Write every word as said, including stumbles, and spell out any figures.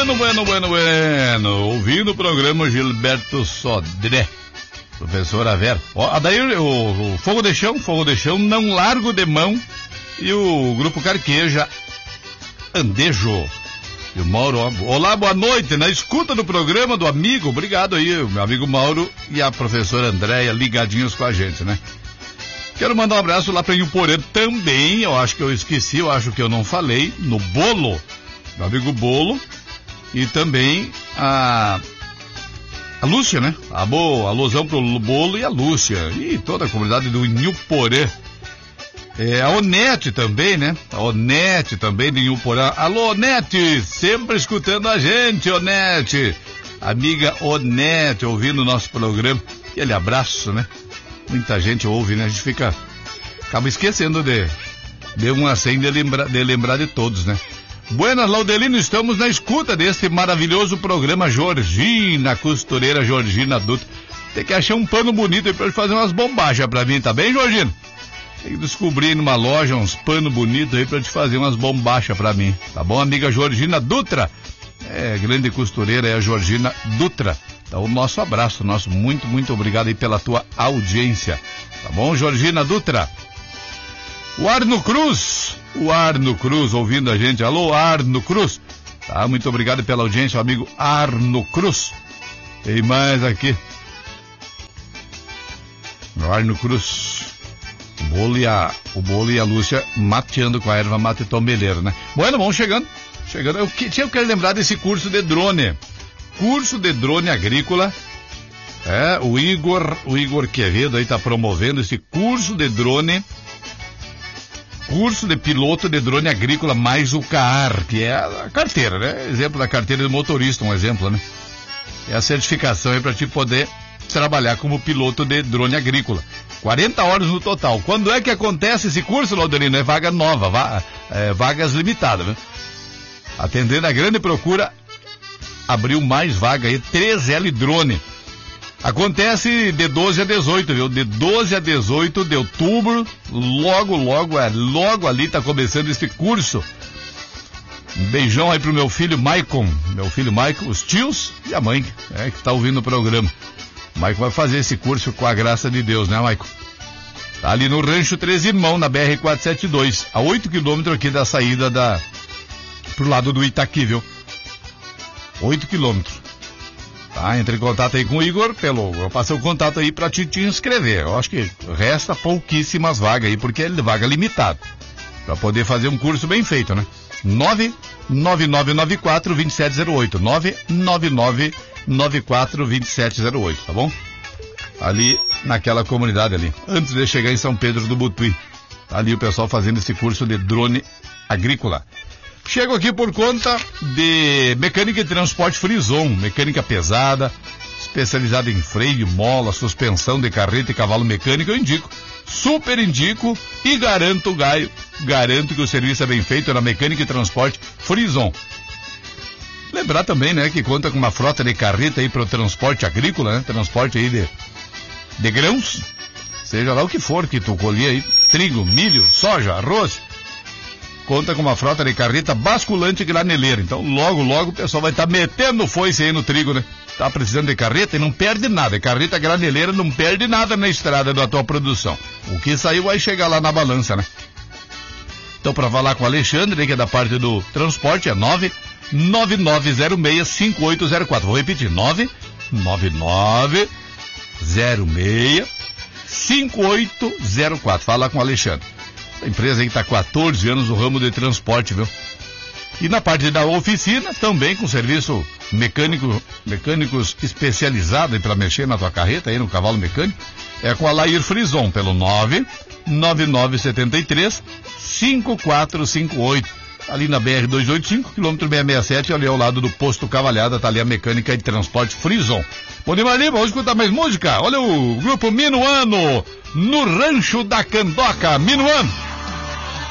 Bueno, bueno, bueno, bueno. Ouvindo o programa Gilberto Sodré. Professora Vera. Ó, daí o, o Fogo de Chão, Fogo de Chão, Não Largo de Mão. E o Grupo Carqueja, Andejo. E o Mauro, olá, boa noite, na escuta do programa do amigo, obrigado aí, meu amigo Mauro e a professora Andréia ligadinhos com a gente, né? Quero mandar um abraço lá para Iuporã também, eu acho que eu esqueci, eu acho que eu não falei, no Bolo, meu amigo Bolo, e também a, a Lúcia, né? A boa, alusão pro Bolo e a Lúcia, e toda a comunidade do Iuporã. É, a Onete também, né? A Onete também de Iuporã. Alô, Onete, sempre escutando a gente, Onete. Amiga Onete, ouvindo o nosso programa. Aquele abraço, né? Muita gente ouve, né? A gente fica, acaba esquecendo de, de um assim, de lembrar, de lembrar de todos, né? Buenas, Laudelino, estamos na escuta deste maravilhoso programa. Georgina, costureira Georgina Dutra. Tem que achar um pano bonito aí pra fazer umas bombagens pra mim, tá bem, Georgina? Tem que descobrir numa loja uns panos bonitos aí pra te fazer umas bombachas pra mim. Tá bom, amiga Georgina Dutra? É, grande costureira é a Georgina Dutra. Então, o nosso abraço, nosso muito, muito obrigado aí pela tua audiência. Tá bom, Georgina Dutra? O Arno Cruz, o Arno Cruz ouvindo a gente. Alô, Arno Cruz. Tá, muito obrigado pela audiência, amigo Arno Cruz. Tem mais aqui. O Arno Cruz. O Bolo e a, o Bolo e a Lúcia mateando com a erva mate tombeleiro, né? Bueno, vamos chegando. Chegando. Eu que, tinha que lembrar desse curso de drone. Curso de drone agrícola. É, o Igor, o Igor Quevedo aí tá promovendo esse curso de drone. Curso de piloto de drone agrícola mais o C A R, que é a carteira, né? Exemplo da carteira de motorista, um exemplo, né? É a certificação aí para te poder trabalhar como piloto de drone agrícola. quarenta horas no total. Quando é que acontece esse curso, Laudelino? É vaga nova, va é, vagas limitadas, né? Atendendo a grande procura, abriu mais vaga aí, três L Drone. Acontece de doze a dezoito, viu? De doze a dezoito de outubro, logo, logo, é, logo ali tá começando esse curso. Um beijão aí pro meu filho Maicon, meu filho Maicon, os tios e a mãe, é, que tá ouvindo o programa. Maicon vai fazer esse curso com a graça de Deus, né, Maicon? Tá ali no Rancho Três Irmãos, na B R quatrocentos e setenta e dois, a oito quilômetros aqui da saída da, pro lado do Itaqui, viu? oito quilômetros. Tá, entre em contato aí com o Igor, pelo, eu passei o contato aí pra te, te inscrever. Eu acho que resta pouquíssimas vagas aí, porque é vaga limitada. Pra poder fazer um curso bem feito, né? nove nove nove nove quatro dois sete zero oito, nove nove nove nove quatro dois sete zero oito, tá bom? Ali naquela comunidade ali, antes de chegar em São Pedro do Butuí. Tá ali o pessoal fazendo esse curso de drone agrícola. Chego aqui por conta de mecânica e transporte Frison, mecânica pesada, especializada em freio, mola, suspensão de carreta e cavalo mecânico. Eu indico, super indico e garanto, Gaio, garanto que o serviço é bem feito na mecânica e transporte Frison. Lembrar também, né, que conta com uma frota de carreta aí para o transporte agrícola, né, transporte aí de, de grãos, seja lá o que for que tu colher aí, trigo, milho, soja, arroz. Conta com uma frota de carreta basculante graneleira. Então, logo, logo, o pessoal vai estar tá metendo foice aí no trigo, né? Tá precisando de carreta e não perde nada. Carreta graneleira não perde nada na estrada da tua produção. O que saiu vai chegar lá na balança, né? Então, para falar com o Alexandre, que é da parte do transporte, é nove nove nove zero seis cinco oito zero quatro. Vou repetir, nove nove nove zero seis cinco oito zero quatro. Fala com o Alexandre. A empresa aí está há quatorze anos no ramo de transporte, viu? E na parte da oficina, também com serviço mecânico, mecânicos especializados para mexer na tua carreta, aí no cavalo mecânico, é com a Lair Frison, pelo nove nove nove sete três cinco quatro cinco oito. Ali na B R duzentos e oitenta e cinco, quilômetro seiscentos e sessenta e sete, ali ao lado do posto Cavalhada, tá ali a mecânica e transporte Frison. Bom demais ali, vamos escutar mais música. Olha o grupo Minuano, no Rancho da Candoca. Minuano.